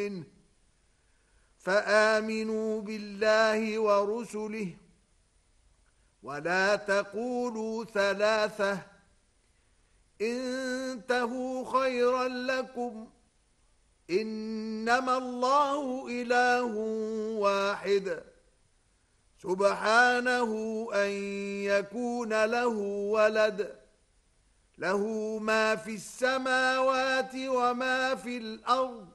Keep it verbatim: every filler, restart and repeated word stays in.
فآمنوا بالله ورسله ولا تقولوا ثلاثة انتهوا خيرا لكم إنما الله إله واحد سبحانه أن يكون له ولد له ما في السماوات وما في الأرض